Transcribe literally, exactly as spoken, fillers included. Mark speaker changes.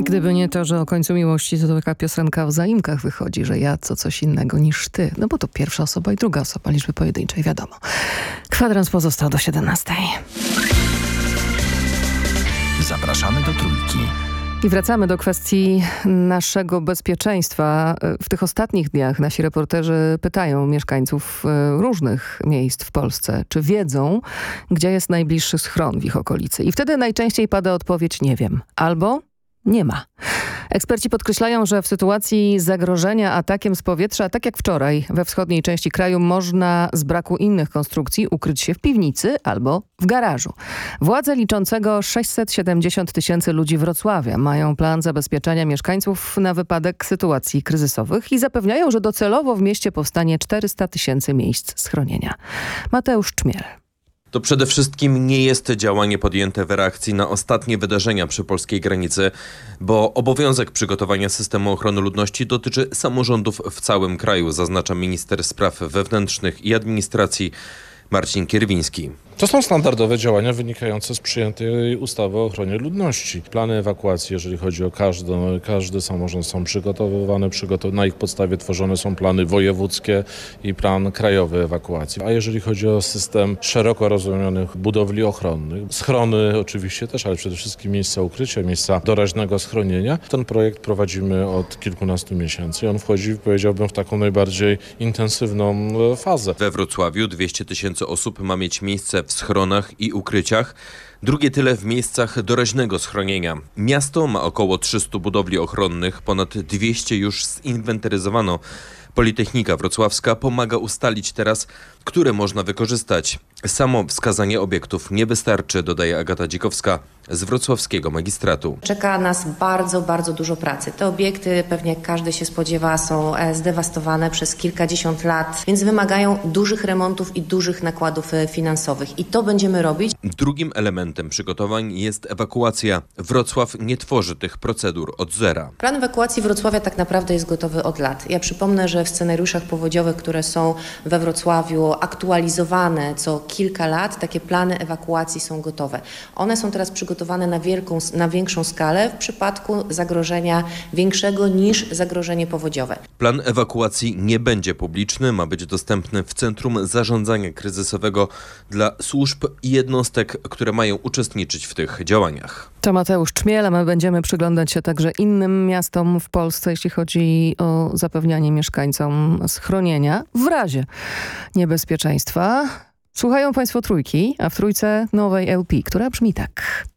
Speaker 1: Gdyby nie to, że o końcu miłości to taka piosenka w zaimkach wychodzi, że ja to coś innego niż ty. No bo to pierwsza osoba i druga osoba liczby pojedynczej, wiadomo. Kwadrans pozostał do siedemnastej.
Speaker 2: Zapraszamy do Trójki.
Speaker 1: I wracamy do kwestii naszego bezpieczeństwa. W tych ostatnich dniach nasi reporterzy pytają mieszkańców różnych miejsc w Polsce, czy wiedzą, gdzie jest najbliższy schron w ich okolicy. I wtedy najczęściej pada odpowiedź nie wiem albo nie ma. Eksperci podkreślają, że w sytuacji zagrożenia atakiem z powietrza, tak jak wczoraj we wschodniej części kraju, można z braku innych konstrukcji ukryć się w piwnicy albo w garażu. Władze liczącego sześćset siedemdziesiąt tysięcy ludzi Wrocławia mają plan zabezpieczenia mieszkańców na wypadek sytuacji kryzysowych i zapewniają, że docelowo w mieście powstanie czterysta tysięcy miejsc schronienia. Mateusz Czmiel.
Speaker 3: To przede wszystkim nie jest działanie podjęte w reakcji na ostatnie wydarzenia przy polskiej granicy, bo obowiązek przygotowania systemu ochrony ludności dotyczy samorządów w całym kraju, zaznacza minister spraw wewnętrznych i administracji Marcin Kierwiński.
Speaker 4: To są standardowe działania wynikające z przyjętej ustawy o ochronie ludności. Plany ewakuacji, jeżeli chodzi o każdy, każdy samorząd, są przygotowywane, przygotow- na ich podstawie tworzone są plany wojewódzkie i plan krajowy ewakuacji. A jeżeli chodzi o system szeroko rozumianych budowli ochronnych, schrony oczywiście też, ale przede wszystkim miejsca ukrycia, miejsca doraźnego schronienia, ten projekt prowadzimy od kilkunastu miesięcy. On wchodzi, powiedziałbym, w taką najbardziej intensywną fazę.
Speaker 3: We Wrocławiu dwieście tysięcy osób ma mieć miejsce w schronach i ukryciach, drugie tyle w miejscach doraźnego schronienia. Miasto ma około trzysta budowli ochronnych, ponad dwieście już zinwentaryzowano. Politechnika Wrocławska pomaga ustalić teraz, które można wykorzystać. Samo wskazanie obiektów nie wystarczy, dodaje Agata Dzikowska z wrocławskiego magistratu.
Speaker 5: Czeka nas bardzo, bardzo dużo pracy. Te obiekty, pewnie jak każdy się spodziewa, są zdewastowane przez kilkadziesiąt lat, więc wymagają dużych remontów i dużych nakładów finansowych. I to będziemy robić.
Speaker 3: Drugim elementem przygotowań jest ewakuacja. Wrocław nie tworzy tych procedur od zera.
Speaker 5: Plan ewakuacji Wrocławia tak naprawdę jest gotowy od lat. Ja przypomnę, że w scenariuszach powodziowych, które są we Wrocławiu aktualizowane co kilka lat, takie plany ewakuacji są gotowe. One są teraz przygotowane na, wielką, na większą skalę w przypadku zagrożenia większego niż zagrożenie powodziowe.
Speaker 3: Plan ewakuacji nie będzie publiczny, ma być dostępny w Centrum Zarządzania Kryzysowego dla służb i jednostek, które mają uczestniczyć w tych działaniach.
Speaker 1: To Mateusz Czmiel, a my będziemy przyglądać się także innym miastom w Polsce, jeśli chodzi o zapewnianie mieszkańcom schronienia w razie niebezpieczeństwa. Słuchają Państwo Trójki, a w Trójce nowej L P, która brzmi tak.